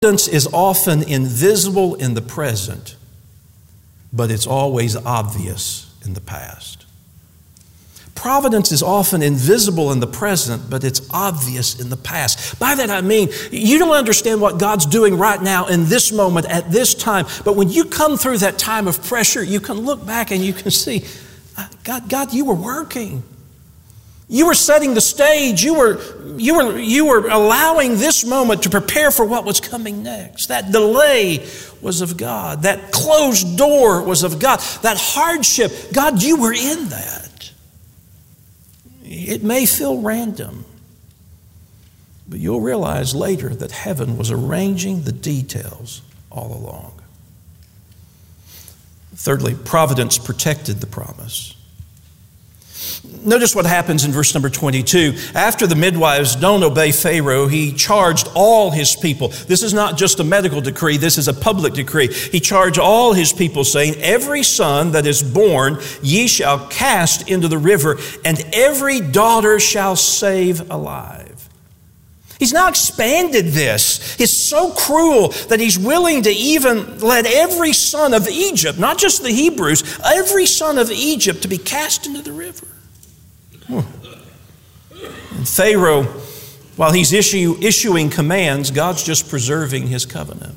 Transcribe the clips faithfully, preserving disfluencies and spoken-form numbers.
Providence is often invisible in the present, but it's always obvious in the past. Providence is often invisible in the present, but it's obvious in the past. By that I mean, you don't understand what God's doing right now in this moment, at this time, but when you come through that time of pressure, you can look back and you can see, God, God, you were working. You were setting the stage. You were, you were, you were allowing this moment to prepare for what was coming next. That delay was of God. That closed door was of God. That hardship, God, you were in that. It may feel random, but you'll realize later that heaven was arranging the details all along. Thirdly, providence protected the promise. Notice what happens in verse number twenty-two. After the midwives don't obey Pharaoh, he charged all his people. This is not just a medical decree, this is a public decree. He charged all his people, saying, every son that is born ye shall cast into the river, and every daughter shall save alive. He's now expanded this. It's so cruel that he's willing to even let every son of Egypt, not just the Hebrews, every son of Egypt to be cast into the river. And Pharaoh, while he's issue, issuing commands, God's just preserving his covenant.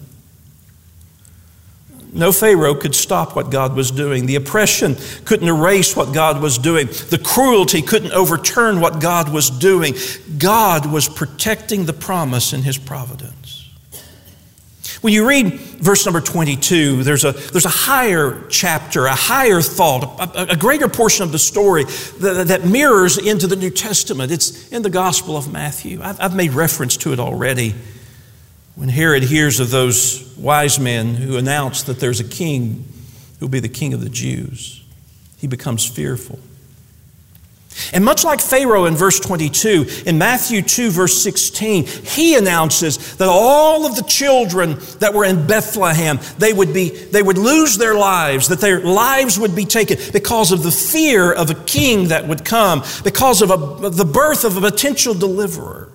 No Pharaoh could stop what God was doing. The oppression couldn't erase what God was doing. The cruelty couldn't overturn what God was doing. God was protecting the promise in his providence. When you read verse number twenty-two, there's a, there's a higher chapter, a higher thought, a, a greater portion of the story that, that mirrors into the New Testament. It's in the Gospel of Matthew. I've, I've made reference to it already. When Herod hears of those wise men who announce that there's a king who will be the king of the Jews, he becomes fearful. And much like Pharaoh in verse twenty-two, in Matthew two, verse sixteen, he announces that all of the children that were in Bethlehem, they would be, they would lose their lives, that their lives would be taken because of the fear of a king that would come, because of, a, of the birth of a potential deliverer.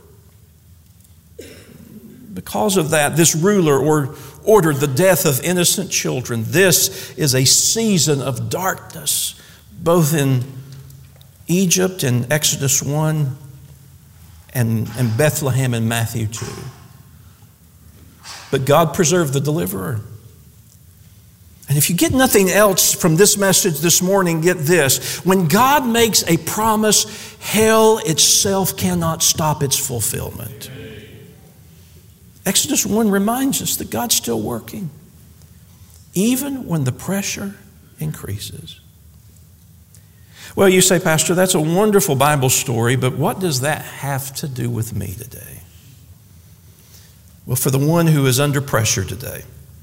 Because of that, this ruler or, ordered the death of innocent children. This is a season of darkness, both in Egypt in Exodus one and, and Bethlehem in Matthew two. But God preserved the deliverer. And if you get nothing else from this message this morning, get this. When God makes a promise, hell itself cannot stop its fulfillment. Exodus one reminds us that God's still working, even when the pressure increases. Well, you say, Pastor, that's a wonderful Bible story, but what does that have to do with me today? Well, for the one who is under pressure today,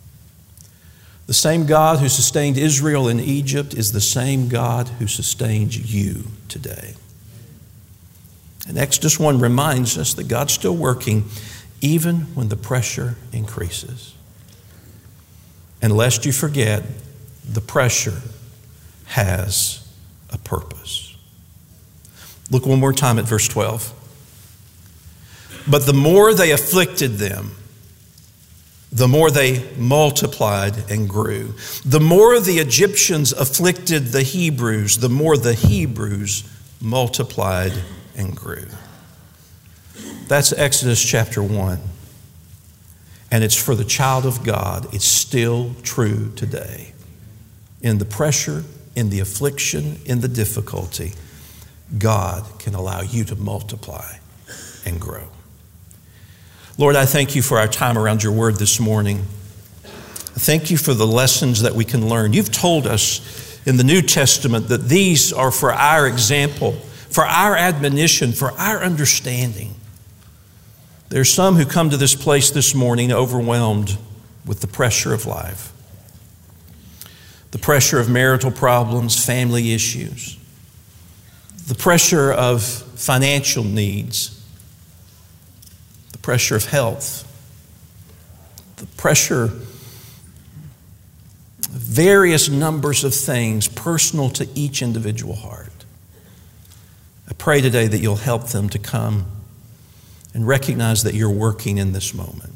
the same God who sustained Israel in Egypt is the same God who sustains you today. And Exodus one reminds us that God's still working even when the pressure increases. And lest you forget, the pressure has a purpose. Look one more time at verse twelve. But the more they afflicted them, the more they multiplied and grew. The more the Egyptians afflicted the Hebrews, the more the Hebrews multiplied and grew. That's Exodus chapter one. And it's for the child of God. It's still true today. In the pressure, in the affliction, in the difficulty, God can allow you to multiply and grow. Lord, I thank you for our time around your word this morning. Thank you for the lessons that we can learn. You've told us in the New Testament that these are for our example, for our admonition, for our understanding. There's some who come to this place this morning overwhelmed with the pressure of life. The pressure of marital problems, family issues. The pressure of financial needs. The pressure of health. The pressure of various numbers of things personal to each individual heart. I pray today that you'll help them to come and recognize that you're working in this moment.